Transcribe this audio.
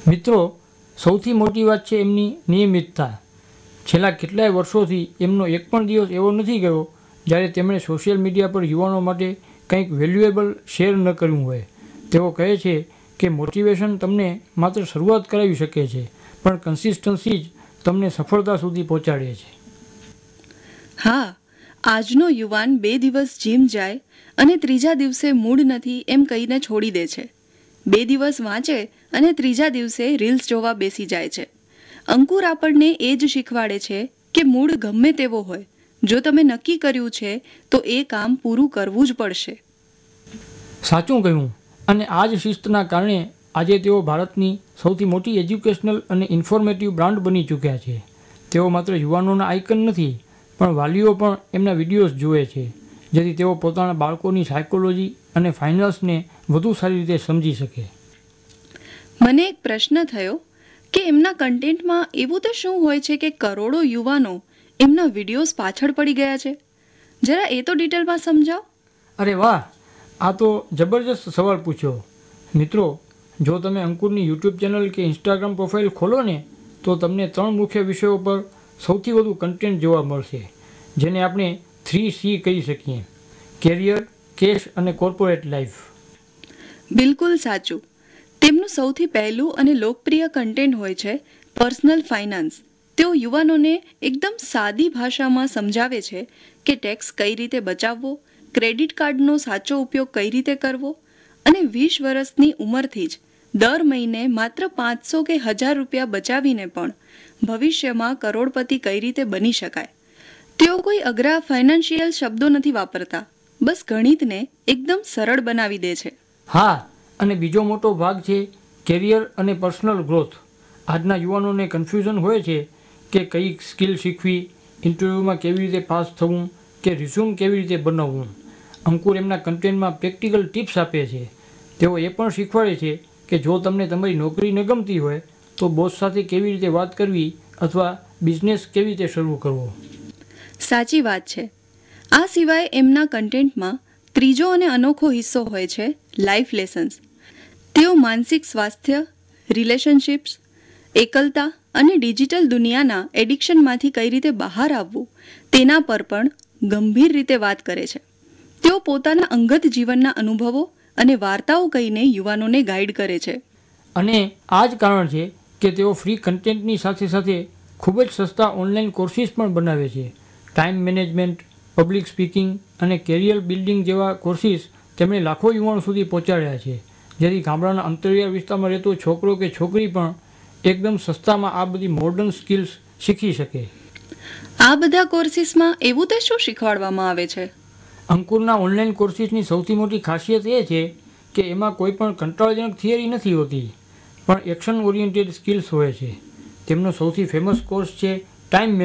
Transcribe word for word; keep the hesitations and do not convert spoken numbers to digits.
મિત્રો, સૌથી મોટી વાત છે એમની નિયમિતતા. છેલ્લા કેટલાય વર્ષોથી એમનો એક પણ દિવસ એવો નથી ગયો જ્યારે તેમણે સોશિયલ મીડિયા પર યુવાનો માટે કંઈક વેલ્યુએબલ શેર ન કર્યું હોય. તેઓ કહે છે કે મોટિવેશન તમને માત્ર શરૂઆત કરાવી શકે છે, પણ કન્સિસ્ટન્સી જ તમને સફળતા સુધી પહોંચાડે છે. હા, આજનો યુવાન બે દિવસ જીમ જાય અને ત્રીજા દિવસે મૂડ નથી એમ કહીને છોડી દે છે. બે દિવસ વાંચે અને ત્રીજા દિવસે રીલ્સ જોવા બેસી જાય છે. અંકુર આપણને એ જ શીખવાડે છે કે મૂડ ગમે તેવો હોય, જો તમે નક્કી કર્યું છે તો એ કામ પૂરું કરવું જ પડશે. સાચું કહ્યું. અને આ જ શિસ્તના કારણે આજે તેઓ ભારતની સૌથી મોટી એજ્યુકેશનલ અને ઇન્ફોર્મેટિવ બ્રાન્ડ બની ચૂક્યા છે. તેઓ માત્ર યુવાનોના આઇકન નથી, પણ વાલીઓ પણ એમના વિડીયોઝ જુએ છે, જેથી તેઓ પોતાના બાળકોની સાયકોલોજી અને ફાઇનાન્સને વધુ સારી રીતે સમજી શકે. મને એક પ્રશ્ન થયો કે એમના કન્ટેન્ટમાં એવું તો શું હોય છે કે કરોડો યુવાનો એમના વિડીયોઝ પાછળ પડી ગયા છે? જરા એ તો ડિટેલમાં સમજાવો. અરે વાહ, આ તો જબરજસ્ત સવાલ પૂછ્યો. મિત્રો, જો તમે અંકુરની યુટ્યુબ ચેનલ કે ઇન્સ્ટાગ્રામ પ્રોફાઇલ ખોલો ને, તો તમને ત્રણ મુખ્ય વિષયો પર સૌથી વધુ કન્ટેન્ટ જોવા મળશે, જેને આપણે થ્રી સી કહી શકીએ: કેરિયર, કેશ અને કોર્પોરેટ લાઈફ. બિલકુલ સાચું. તેમનું સૌથી પહેલું અને લોકપ્રિય કન્ટેન્ટ હોય છે પર્સનલ ફાઇનાન્સ. તેઓ યુવાનોને એકદમ સાદી ભાષામાં સમજાવે છે કે ટેક્સ કઈ રીતે બચાવવો, ક્રેડિટ કાર્ડનો સાચો ઉપયોગ કઈ રીતે કરવો, અને વીસ વર્ષની ઉંમરથી જ દર મહિને માત્ર પાંચસો કે હજાર રૂપિયા બચાવીને પણ ભવિષ્યમાં કરોડપતિ કઈ રીતે બની શકાય. તેઓ કોઈ અઘરા ફાઇનાન્શિયલ શબ્દો નથી વાપરતા, બસ ગણિતને એકદમ સરળ બનાવી દે છે. હા, અને બીજો મોટો ભાગ છે કેરિયર અને પર્સનલ ગ્રોથ. આજના યુવાનોને કન્ફ્યુઝન હોય છે કે કઈ સ્કિલ શીખવી, ઇન્ટરવ્યૂમાં કેવી રીતે પાસ થવું, કે રિઝ્યુમ કેવી રીતે બનાવવું. અંકુર એમના કન્ટેન્ટમાં પ્રેક્ટિકલ ટિપ્સ આપે છે. તેઓ એ પણ શીખવાડે છે કે જો તમને તમારી નોકરી ન ગમતી હોય તો બોસ સાથે કેવી રીતે વાત કરવી અથવા બિઝનેસ કેવી રીતે શરૂ કરવો. સાચી વાત છે. આ સિવાય એમના કન્ટેન્ટમાં ત્રીજો અને અનોખો હિસ્સો હોય છે લાઈફ લેસન્સ. તેઓ માનસિક સ્વાસ્થ્ય, રિલેશનશિપ્સ, એકલતા અને ડિજિટલ દુનિયાના એડિક્શનમાંથી કઈ રીતે બહાર આવવું તેના પર પણ ગંભીર રીતે વાત કરે છે. તેઓ પોતાના અંગત જીવનના અનુભવો અને વાર્તાઓ કહીને યુવાનોને ગાઈડ કરે છે. અને આ જ કારણ છે કે તેઓ ફ્રી કન્ટેન્ટની સાથે સાથે ખૂબ જ સસ્તા ઓનલાઈન કોર્સિસ પણ બનાવે છે. ટાઈમ મેનેજમેન્ટ, પબ્લિક સ્પીકિંગ અને કેરિયર બિલ્ડિંગ જેવા કોર્સિસ તેમણે લાખો યુવાનો સુધી પહોંચાડ્યા છે, જેથી ગામડાના અંતરિયાળ વિસ્તારમાં રહેતો છોકરો કે છોકરી પણ એકદમ સસ્તામાં આ બધી મોડર્ન સ્કિલ્સ શીખી શકે. આ બધા કોર્સિસમાં એવું તો શું શીખવાડવામાં આવે છે? અંકુરના ઓનલાઈન કોર્સિસની સૌથી મોટી ખાસિયત એ છે કે એમાં કોઈ પણ કંટાળાજનક થિયરી નથી હોતી, પણ એક્શન ઓરિએન્ટેડ સ્કિલ્સ હોય છે. તેમનો સૌથી ફેમસ કોર્સ છે ટાઈમ